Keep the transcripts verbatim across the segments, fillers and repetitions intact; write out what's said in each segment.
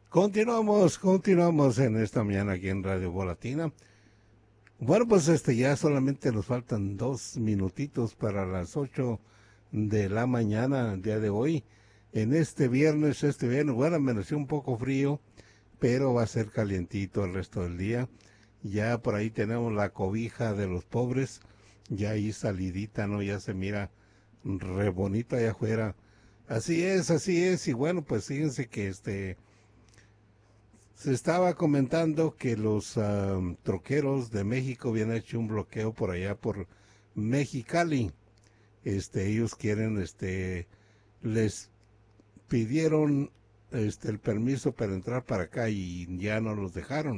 Continuamos, continuamos en esta mañana aquí en Radio Volatina. Bueno, pues este ya solamente nos faltan dos minutitos para las ocho de la mañana el día de hoy. En este viernes, este viernes, bueno, amaneció un poco frío, pero va a ser calientito el resto del día. Ya por ahí tenemos la cobija de los pobres, ya ahí salidita, ¿no? Ya se mira re bonito allá afuera. Así es, así es, y bueno, pues fíjense que este se estaba comentando que los uh, troqueros de México habían hecho un bloqueo por allá por Mexicali. Este, ellos quieren, este, les pidieron este el permiso para entrar para acá y ya no los dejaron.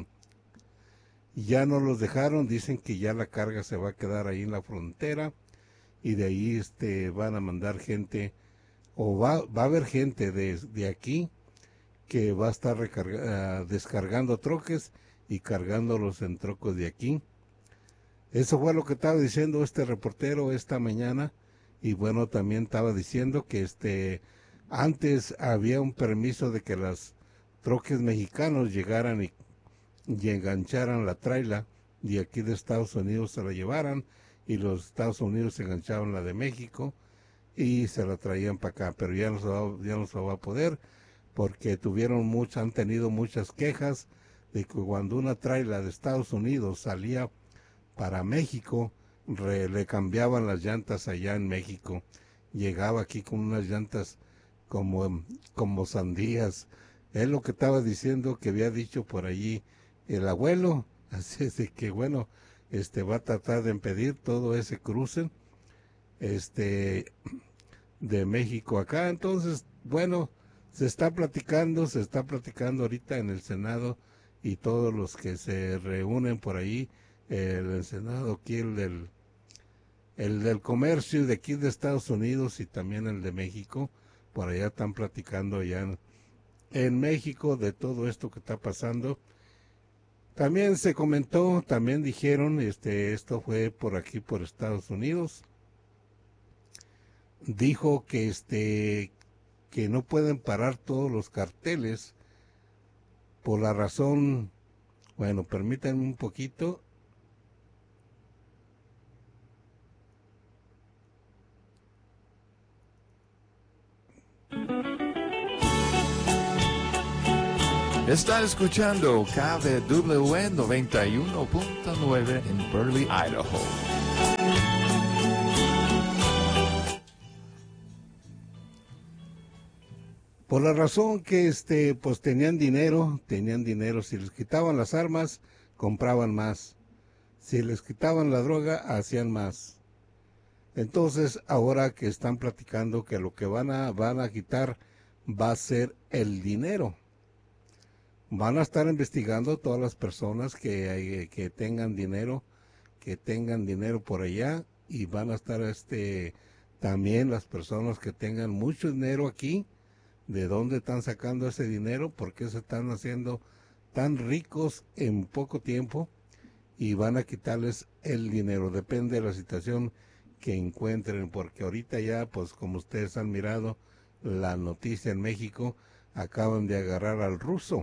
Ya no los dejaron, dicen que ya la carga se va a quedar ahí en la frontera y de ahí este van a mandar gente o va, va a haber gente de, de aquí que va a estar recarga, uh, descargando troques y cargándolos en trocos de aquí. Eso fue lo que estaba diciendo este reportero esta mañana. Y bueno, también estaba diciendo que este antes había un permiso de que las troques mexicanos llegaran y, y engancharan la traila de aquí de Estados Unidos, se la llevaran y los Estados Unidos enganchaban la de México y se la traían para acá, pero ya no se va, ya no se va a poder porque tuvieron muchas, han tenido muchas quejas de que cuando una traila de Estados Unidos salía para México, re, le cambiaban las llantas allá en México. Llegaba aquí con unas llantas como, como sandías. Es lo que estaba diciendo, que había dicho por allí el abuelo. Así es de que bueno, este va a tratar de impedir todo ese cruce este de México acá. Entonces, bueno, se está platicando, se está platicando ahorita en el Senado y todos los que se reúnen por ahí, el Senado aquí, el del, el del comercio de aquí de Estados Unidos y también el de México, por allá están platicando ya en, en México de todo esto que está pasando. También se comentó, también dijeron, este, esto fue por aquí por Estados Unidos, dijo que este que no pueden parar todos los carteles por la razón, bueno, permítanme un poquito. Está escuchando K D W noventa y uno punto nueve en Burley, Idaho. Por la razón que este pues tenían dinero, tenían dinero, si les quitaban las armas, compraban más. Si les quitaban la droga, hacían más. Entonces, ahora que están platicando que lo que van a van a quitar va a ser el dinero. Van a estar investigando todas las personas que, que tengan dinero, que tengan dinero por allá, y van a estar este también las personas que tengan mucho dinero aquí, de dónde están sacando ese dinero, por qué se están haciendo tan ricos en poco tiempo, y van a quitarles el dinero, depende de la situación que encuentren, porque ahorita ya, pues como ustedes han mirado la noticia en México, acaban de agarrar al ruso,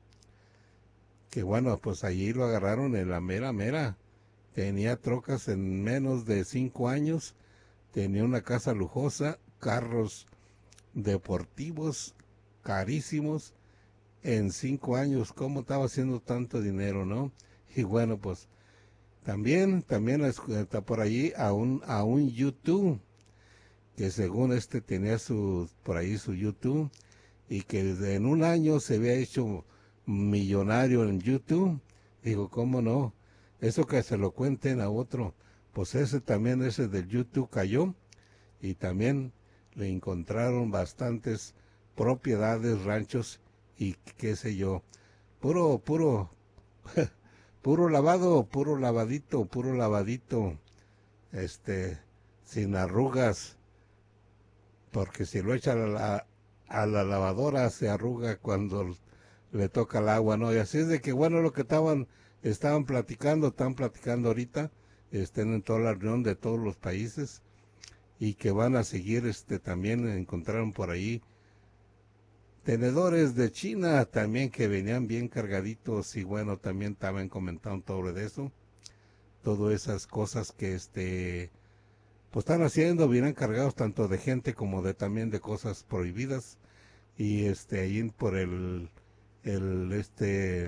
que bueno, pues allí lo agarraron en la mera mera, tenía trocas en menos de cinco años, tenía una casa lujosa, carros deportivos carísimos, en cinco años, ¿cómo estaba haciendo tanto dinero, no? Y bueno, pues también, también está por allí a un, a un YouTube, que según este tenía su, por ahí su YouTube, y que desde en un año se había hecho millonario en YouTube. Digo, ¿cómo no? Eso que se lo cuenten a otro, pues ese también, ese del YouTube cayó, y también le encontraron bastantes propiedades, ranchos y qué sé yo, puro, puro, puro lavado, puro lavadito, puro lavadito, este, sin arrugas, porque si lo echa a la, a la lavadora se arruga cuando le toca el agua, ¿no? Y así es de que, bueno, lo que estaban, estaban platicando, están platicando ahorita, estén en toda la reunión de todos los países, y que van a seguir, este, también encontraron por ahí tenedores de China también que venían bien cargaditos y bueno, también estaban comentando sobre eso, todas esas cosas que este pues están haciendo, vienen cargados tanto de gente como de también de cosas prohibidas y este ahí por el el este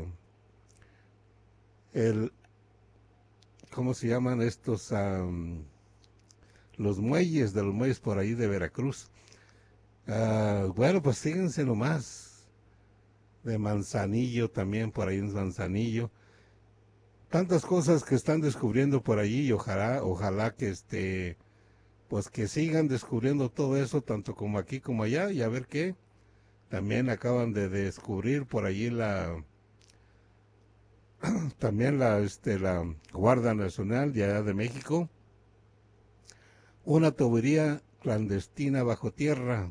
el ¿cómo se llaman estos? Um, los muelles, de los muelles por ahí de Veracruz. Uh, bueno, pues síguense nomás. De Manzanillo también, por ahí en Manzanillo. Tantas cosas que están descubriendo por allí y ojalá, ojalá que este, pues que sigan descubriendo todo eso, tanto como aquí como allá, y a ver qué. También acaban de descubrir por allí la, también la, este, la Guardia Nacional de allá de México, una tubería clandestina bajo tierra,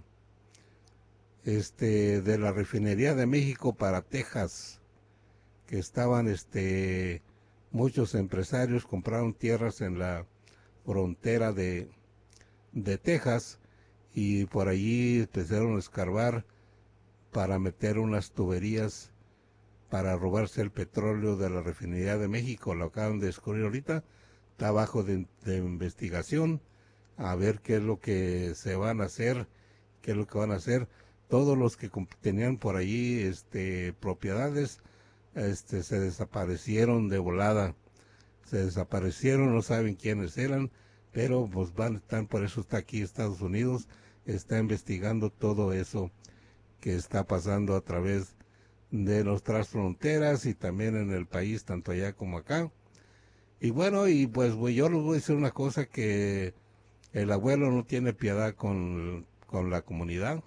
este, de la refinería de México para Texas, que estaban, este, muchos empresarios compraron tierras en la frontera de, de Texas y por allí empezaron a escarbar para meter unas tuberías para robarse el petróleo de la refinería de México. Lo acaban de descubrir ahorita, está abajo de, de investigación, a ver qué es lo que se van a hacer, qué es lo que van a hacer. Todos los que tenían por allí este, propiedades este, se desaparecieron de volada, se desaparecieron, no saben quiénes eran, pero pues van, están, por eso está aquí Estados Unidos, está investigando todo eso que está pasando a través de nuestras fronteras y también en el país, tanto allá como acá. Y bueno, y pues yo les voy a decir una cosa, que el abuelo no tiene piedad con, con la comunidad,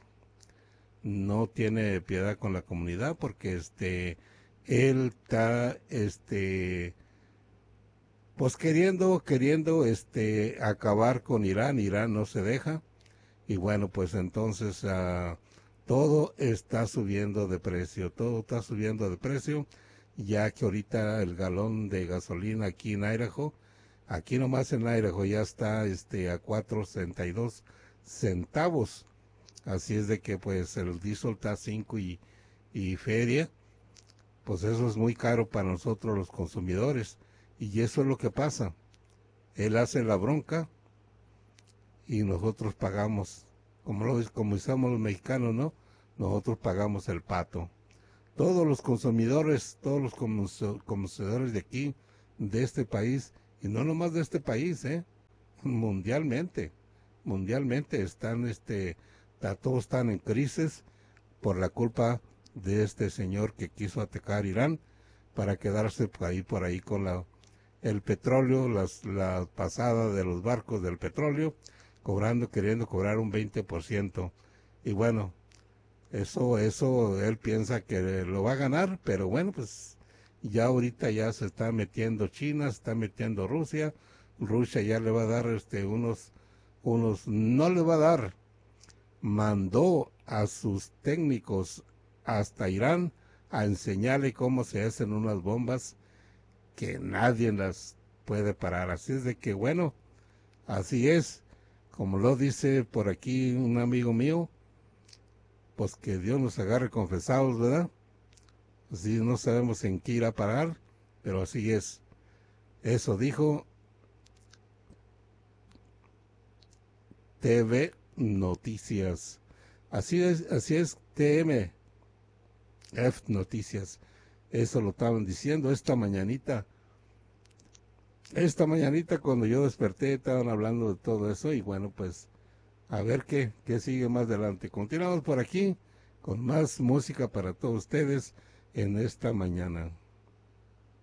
no tiene piedad con la comunidad porque este él está este pues queriendo queriendo este acabar con Irán. Irán no se deja y bueno, pues entonces uh, todo está subiendo de precio, todo está subiendo de precio, ya que ahorita el galón de gasolina aquí en Idaho, aquí nomás en Idaho ya está este a cuatro sesenta y dos centavos. Así es de que pues el diesel está cinco y, y feria, pues eso es muy caro para nosotros los consumidores. Y eso es lo que pasa. Él hace la bronca y nosotros pagamos, como lo como usamos los mexicanos, ¿no? Nosotros pagamos el pato. Todos los consumidores, todos los consumidores de aquí, de este país, y no nomás de este país, ¿eh? Mundialmente, mundialmente están este todos están en crisis por la culpa de este señor que quiso atacar Irán para quedarse por ahí por ahí con la el petróleo, las, la pasada de los barcos del petróleo, cobrando, queriendo cobrar un veinte por ciento. Y bueno, eso, eso él piensa que lo va a ganar, pero bueno, pues ya ahorita ya se está metiendo China, se está metiendo Rusia, Rusia ya le va a dar este unos, unos, no le va a dar, mandó a sus técnicos hasta Irán a enseñarle cómo se hacen unas bombas que nadie las puede parar. Así es de que bueno, así es, como lo dice por aquí un amigo mío, pues que Dios nos agarre confesados, ¿verdad? Así no sabemos en qué ir a parar, pero así es. Eso dijo T V Noticias. Así es, así es, T M F Noticias. Eso lo estaban diciendo esta mañanita. Esta mañanita cuando yo desperté estaban hablando de todo eso y bueno, pues a ver qué, qué sigue más adelante. Continuamos por aquí con más música para todos ustedes en esta mañana.